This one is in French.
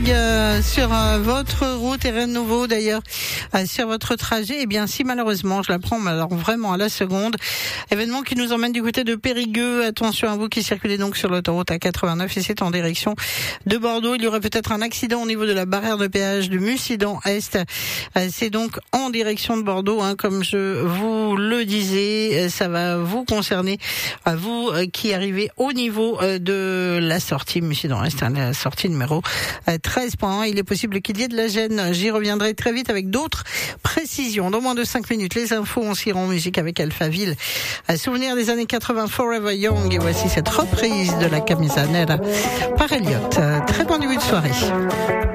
vague sur votre route et rien de nouveau d'ailleurs sur votre trajet. Eh bien, si malheureusement, je la prends alors vraiment à la seconde, événement qui nous emmène du côté de Périgueux. Attention à vous qui circulez donc sur l'autoroute A89 et c'est en direction de Bordeaux. Il y aurait peut-être un accident au niveau de la barrière de péage de Mussidan-Est. C'est donc en direction de Bordeaux, comme je vous le disais. Ça va vous concerner, à vous qui arrivez au niveau de la sortie Mussidan-Est, la sortie numéro 13.1. Il est possible qu'il y ait de la gêne. J'y reviendrai très vite avec d'autres précisions. Dans moins de 5 minutes, les infos, on s'ira en musique avec Alphaville. Souvenir des années 80, Forever Young. Et voici cette reprise de la Camisanera par Elliott. Très bon début de soirée.